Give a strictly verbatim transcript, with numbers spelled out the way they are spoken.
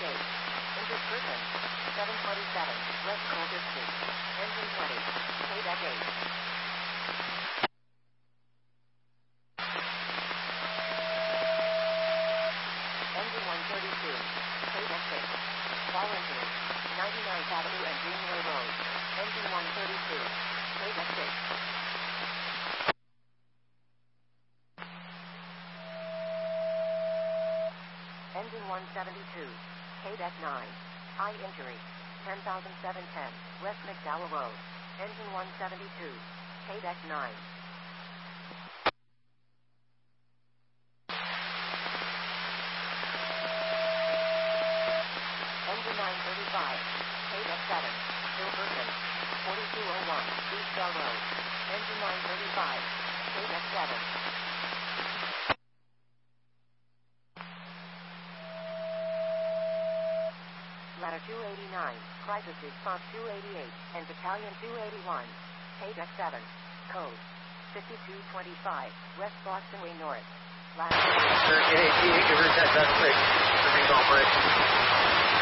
eight. Injured person. seven twenty-seven, West Colder Street. Engine twenty. Payback eight. Engine one thirty-two. Payback six. Fall injury. ninety-ninth Avenue and Greenway Road. Engine one thirty-two. Payback six. Engine one seventy-two. Payback nine. Eye injury. ten thousand seven hundred ten, West McDowell Road. Engine one seventy-two. Payback nine. Engine nine thirty-five. Payback seven. Bill Burton. forty-two oh one, East Bell Road. Engine nine thirty-five. Payback seven. Ladder two eighty-nine, Crisis Response two eighty-eight, and Battalion two eighty-one. Payback seven. Code fifty-two twenty-five, West Boston Way North. Ladder. Sir, K A T, give her a touch, that's quick. Everything's all break.